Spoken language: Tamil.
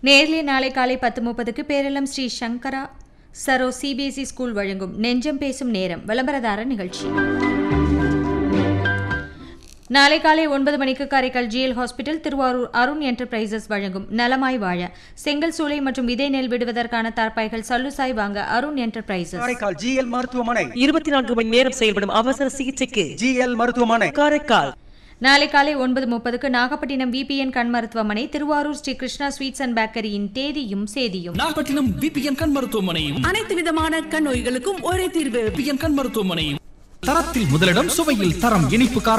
நேரிலே நாளை காலை 10:30க்கு பேரளம் ஸ்ரீ சங்கரா சரோ சிபிஎஸ்இ ஸ்கூல் வழங்கும் நெஞ்சம் பேசும் நேரம் விளம்பரதார நிகழ்ச்சி. நாளை காலை 9 மணிக்கு Karaikal GL hospital, Thiruvarur Arun enterprises வழங்கும் நலமாய் வாழ செங்கல் சூளை மற்றும் விதை நெல் விடுவதற்கான தார்ப்பாய்கள் சல்லுசாய் வாங்க அருண் என்டர்பிரைசஸ். காரைக்கால் ஜிஎல் மருத்துவமனை 24 மணி நேரம் செயல்படும் அவசர சிகிச்சைக்கு ஜிஎல் மருத்துவமனை காரைக்கால். நாளை காலை 9:30க்கு நாகப்பட்டினம் விபிஎன் கண் மருத்துவமனை, திருவாரூர் ஸ்ரீ கிருஷ்ணா ஸ்வீட்ஸ் அண்ட் பேக்கரியின் தேதியும் சேதியும். நாகப்பட்டினம் விபிஎன் கண் மருத்துவமனையும் அனைத்து விதமான கண் நோய்களுக்கும் ஒரே தீர்வு. விபிஎன் கண் மருத்துவமனையும். தரத்தில் முதலிடம், சுவையில் தரம், இனிப்பு காரம்